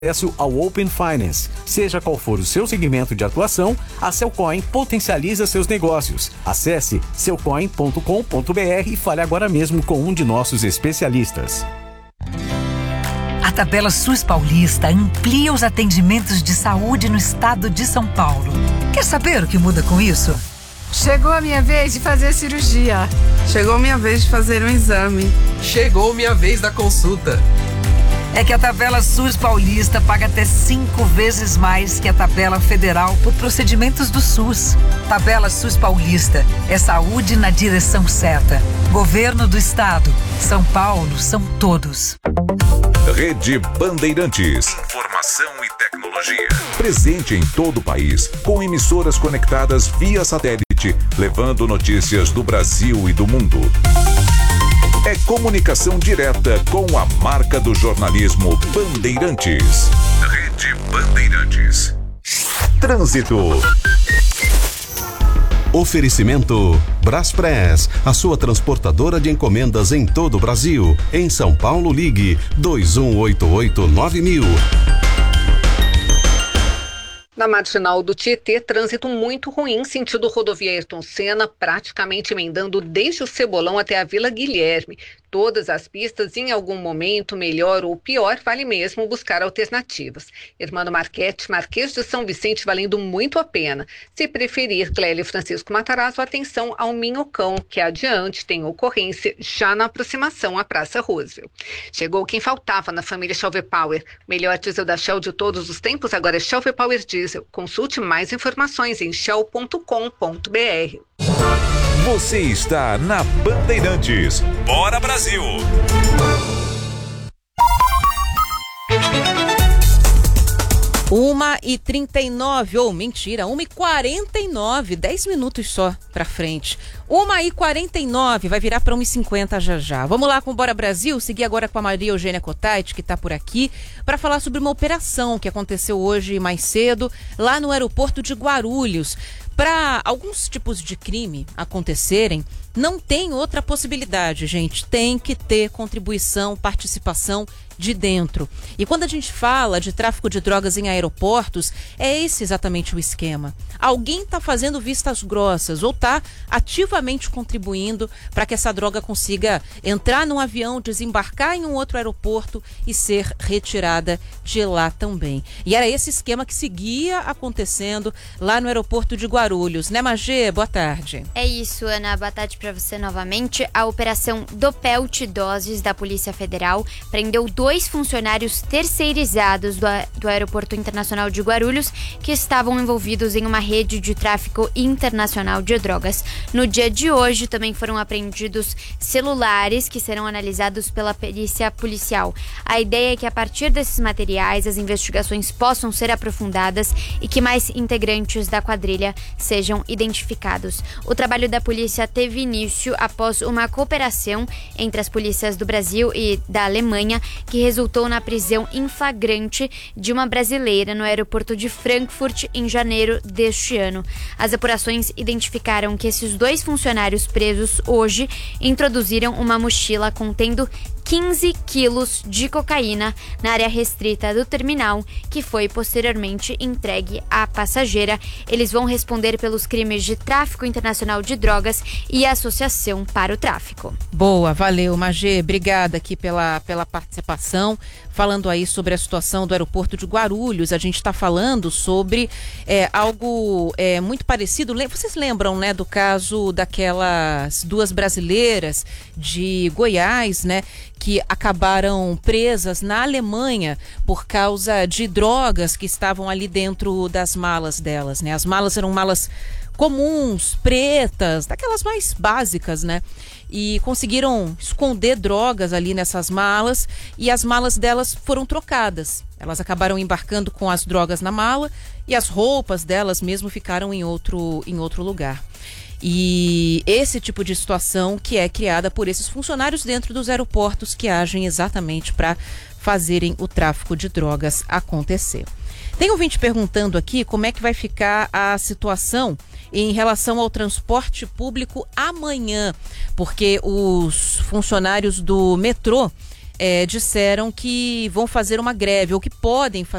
acesso ao Open Finance. Seja qual for o seu segmento de atuação, a Cellcoin potencializa seus negócios. Acesse cellcoin.com.br e fale agora mesmo com um de nossos especialistas. A Tabela SUS Paulista amplia os atendimentos de saúde no estado de São Paulo. Quer saber o que muda com isso? Chegou a minha vez de fazer cirurgia. Chegou a minha vez de fazer um exame. Chegou minha vez da consulta. É que a Tabela SUS Paulista paga até 5 vezes mais que a Tabela Federal por procedimentos do SUS. Tabela SUS Paulista é saúde na direção certa. Governo do Estado. São Paulo são todos. Rede Bandeirantes. Informação e tecnologia. Presente em todo o país, com emissoras conectadas via satélite, levando notícias do Brasil e do mundo. É comunicação direta com a marca do jornalismo Bandeirantes. Rede Bandeirantes. Trânsito. Oferecimento Braspress, a sua transportadora de encomendas em todo o Brasil. Em São Paulo, ligue 2188-9000. Na marginal do Tietê, trânsito muito ruim, sentido rodovia Ayrton Senna, praticamente emendando desde o Cebolão até a Vila Guilherme. Todas as pistas, em algum momento, melhor ou pior, vale mesmo buscar alternativas. Hermano Marquete, Marquês de São Vicente, valendo muito a pena. Se preferir, Clélia Francisco Matarazzo, atenção ao Minhocão, que adiante tem ocorrência já na aproximação à Praça Roosevelt. Chegou quem faltava na família Shell V-Power. Melhor diesel da Shell de todos os tempos, agora é Shell V-Power Diesel. Consulte mais informações em shell.com.br. Você está na Bandeirantes. Bora, Brasil! Uma e 39, ou mentira, 1h49, 10 minutos só pra frente. 1h49, vai virar pra 1h50 já. Vamos lá com o Bora Brasil, seguir agora com a Maria Eugênia Cottait, que tá por aqui, para falar sobre uma operação que aconteceu hoje mais cedo, lá no aeroporto de Guarulhos. Para alguns tipos de crime acontecerem, não tem outra possibilidade, gente. Tem que ter contribuição, participação de dentro. E quando a gente fala de tráfico de drogas em aeroportos, é esse exatamente o esquema. Alguém está fazendo vistas grossas ou está ativamente contribuindo para que essa droga consiga entrar num avião, desembarcar em um outro aeroporto e ser retirada de lá também. E era esse esquema que seguia acontecendo lá no aeroporto de Guarulhos. Né, Magê? Boa tarde. É isso, Ana. Boa tarde para você novamente. A operação Dopelt Doses da Polícia Federal prendeu 2 funcionários terceirizados do Aeroporto Internacional de Guarulhos que estavam envolvidos em uma rede de tráfico internacional de drogas. No dia de hoje também foram apreendidos celulares que serão analisados pela perícia policial. A ideia é que a partir desses materiais as investigações possam ser aprofundadas e que mais integrantes da quadrilha sejam identificados. O trabalho da polícia teve início após uma cooperação entre as polícias do Brasil e da Alemanha, que resultou na prisão em flagrante de uma brasileira no aeroporto de Frankfurt em janeiro deste ano. As apurações identificaram que esses 2 funcionários presos hoje introduziram uma mochila contendo 15 quilos de cocaína na área restrita do terminal, que foi posteriormente entregue à passageira. Eles vão responder pelos crimes de tráfico internacional de drogas e associação para o tráfico. Boa, valeu, Magê. Obrigada aqui pela participação. Falando aí sobre a situação do aeroporto de Guarulhos, a gente está falando sobre algo muito parecido. Vocês lembram, né, do caso daquelas 2 brasileiras de Goiás, né, que acabaram presas na Alemanha por causa de drogas que estavam ali dentro das malas delas, né? As malas eram malas comuns, pretas, daquelas mais básicas, né? E conseguiram esconder drogas ali nessas malas e as malas delas foram trocadas. Elas acabaram embarcando com as drogas na mala e as roupas delas mesmo ficaram em outro lugar. E esse tipo de situação que é criada por esses funcionários dentro dos aeroportos que agem exatamente para fazerem o tráfico de drogas acontecer. Tem ouvinte perguntando aqui como é que vai ficar a situação em relação ao transporte público amanhã, porque os funcionários do metrô disseram que vão fazer uma greve, ou que podem fazer